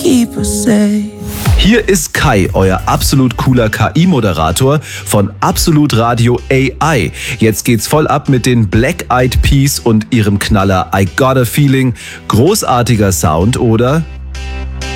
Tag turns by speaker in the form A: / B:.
A: keep us safe.
B: Hier ist Kai, euer absolut cooler KI-Moderator von Absolut Radio AI. Jetzt geht's voll ab mit den Black Eyed Peas und ihrem Knaller I Got a Feeling. Großartiger Sound, oder?